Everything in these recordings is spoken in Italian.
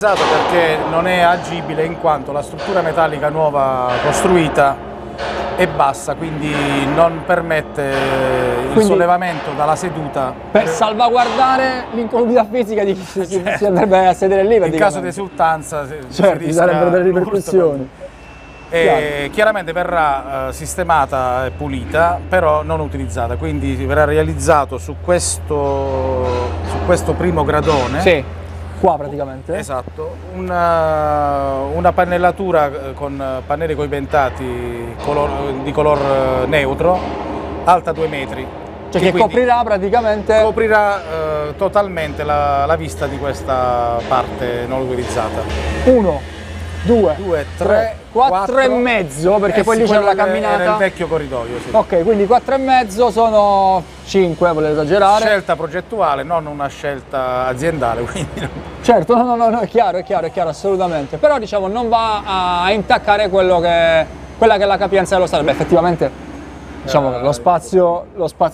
Perché non è agibile in quanto la struttura metallica nuova costruita è bassa, quindi non permette il sollevamento dalla seduta. Per salvaguardare l'incolumità fisica di chi si andrebbe a sedere lì. In caso di esultanza ci sarebbero delle ripercussioni. E chiaramente verrà sistemata e pulita, però non utilizzata, quindi verrà realizzato su questo primo gradone. Sì, qua praticamente. Esatto, una pannellatura con pannelli coibentati di color neutro, alta 2 metri. Cioè che coprirà praticamente... Coprirà totalmente la vista di questa parte non utilizzata. 1, 2, 3, 4 e mezzo, perché poi lì c'è la camminata. Era il vecchio corridoio, sì. Ok, quindi 4 e mezzo sono 5, volevo esagerare. Scelta progettuale, non una scelta aziendale, quindi... Certo, no, è chiaro, assolutamente. Però diciamo non va a intaccare quella che è la capienza dello stadio. Beh, effettivamente diciamo che lo spazio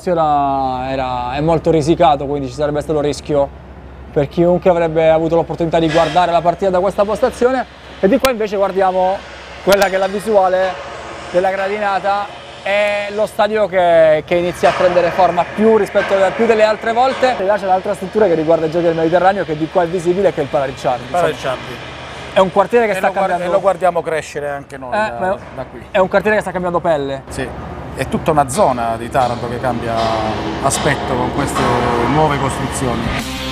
è molto risicato, quindi ci sarebbe stato rischio per chiunque avrebbe avuto l'opportunità di guardare la partita da questa postazione. E di qua invece guardiamo quella che è la visuale della gradinata. È lo stadio che inizia a prendere forma più delle altre volte. E là c'è l'altra struttura che riguarda i giochi del Mediterraneo, che di qua è visibile, che è il Pala Ricciardi. È un quartiere che sta cambiando. E lo guardiamo crescere anche noi da qui. È un quartiere che sta cambiando pelle. Sì, è tutta una zona di Taranto che cambia aspetto con queste nuove costruzioni.